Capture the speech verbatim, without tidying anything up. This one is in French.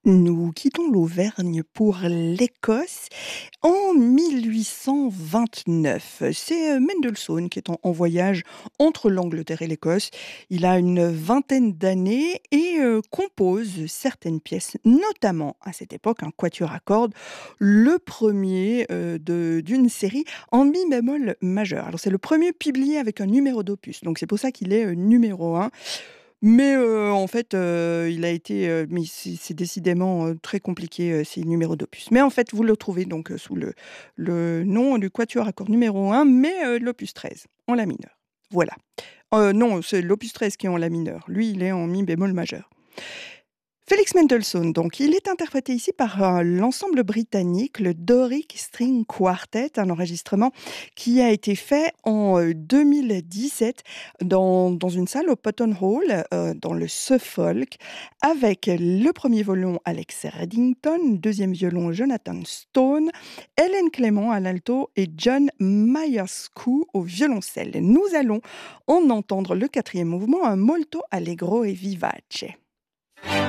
Nous quittons l'Auvergne pour l'Écosse en mille huit cent vingt-neuf. C'est euh, Mendelssohn qui est en, en voyage entre l'Angleterre et l'Écosse. Il a une vingtaine d'années et euh, compose certaines pièces, notamment à cette époque un quatuor à cordes, le premier euh, de- d'une série en mi bémol majeur. Alors c'est le premier publié avec un numéro d'opus, donc c'est pour ça qu'il est euh, numéro un. Mais heu, en fait, heu, il a été, heu, mais c'est c'est décidément, heu, très compliqué, heu, ces numéros d'opus. Mais en fait, vous le trouvez donc, heu, sous le le nom du quatuor à cordes numéro un, mais heu, l'opus treize, en la mineur. Voilà. Heu, non, c'est l'opus treize qui est en la mineur. Lui, il est en mi bémol majeur. Félix Mendelssohn, donc, il est interprété ici par euh, l'ensemble britannique, le Doric String Quartet, un enregistrement qui a été fait en euh, deux mille dix-sept dans, dans une salle au Potton Hall, euh, dans le Suffolk, avec le premier violon Alex Reddington, deuxième violon Jonathan Stone, Hélène Clément à l'alto et John Mayerskou au violoncelle. Nous allons en entendre le quatrième mouvement, un molto allegro et vivace.